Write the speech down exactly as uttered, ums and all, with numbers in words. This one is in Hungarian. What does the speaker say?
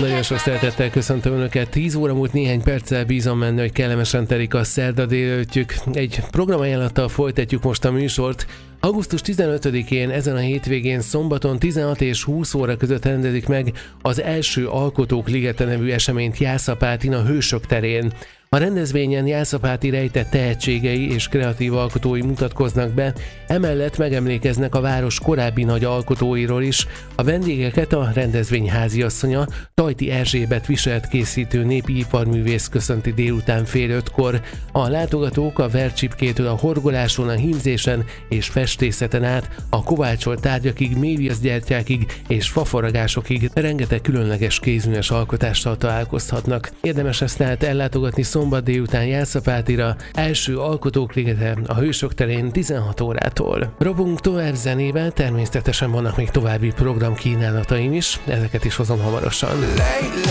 Nagyon sok szeretettel köszöntöm Önöket. tíz óra múlt néhány perccel, bízom benne, hogy kellemesen telik a szerda délelőttjük. Egy programajánlattal folytatjuk most a műsort. augusztus tizenötödikén, ezen a hétvégén szombaton tizenhat és húsz óra között rendezik meg az első Alkotók Ligete nevű eseményt Jászapátin, a Hősök terén. A rendezvényen Jászapáti rejtett tehetségei és kreatív alkotói mutatkoznak be, emellett megemlékeznek a város korábbi nagy alkotóiról is. A vendégeket a rendezvény háziasszonya, Tajti Erzsébet viselt készítő népi iparművész köszönti délután fél ötkor. A látogatók a vercsipkétől a horgoláson, a hímzésen és festészeten át a kovácsolt tárgyakig, méviaszgyertyákig és fafaragásokig rengeteg különleges kézműves alkotással találkozhatnak. Érdemes ezt tehát ellátogatni szombat délután Jászapátira, első Alkotók Ligete a Hősök terén tizenhat órától. Robunk tovább zenével, természetesen vannak még további programkínálataim is, ezeket is hozom hamarosan.